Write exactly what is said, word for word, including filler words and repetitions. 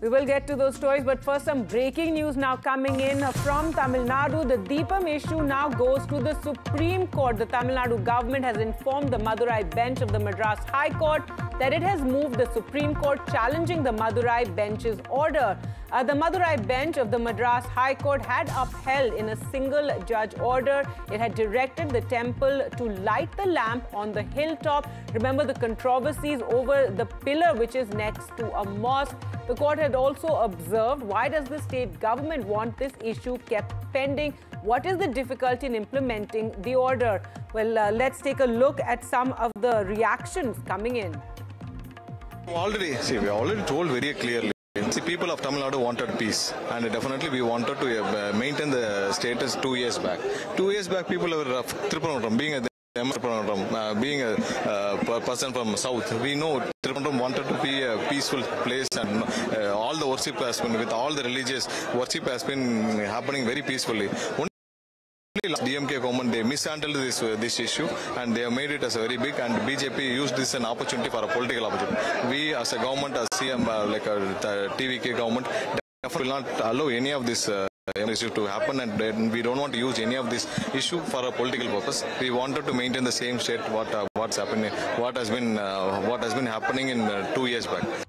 We will get to those stories, but first some breaking news now coming in from Tamil Nadu. The Deepam issue now goes to the Supreme Court. The Tamil Nadu government has informed the Madurai bench of the Madras High Court that it has moved the Supreme Court challenging the Madurai bench's order. Uh, the Madurai bench of the Madras High Court had upheld in a single judge order. It had directed the temple to light the lamp on the hilltop. Remember the controversies over the pillar which is next to a mosque. The court had also observed, why does the state government want this issue kept pending? What is the difficulty in implementing the order? Well, uh, let's take a look at some of the reactions coming in. Already, see, we already told very clearly. The people of Tamil Nadu wanted peace, and definitely we wanted to uh, maintain the status two years back. Two years back, people were uh, Trippuranam, being a uh, being a uh, person from south. We know Trippuranam wanted to be a peaceful place, and uh, all the worship has been, with all the religious worship has been happening very peacefully. D M K government, they mishandled this uh, this issue, and they have made it as a very big, and B J P used this as an opportunity for a political opportunity. We as a government, as C M, uh, like a T V K government, will not allow any of this uh, issue to happen, and we don't want to use any of this issue for a political purpose. We wanted to maintain the same state what uh, what's happening, what has been uh, what has been happening in uh, two years back.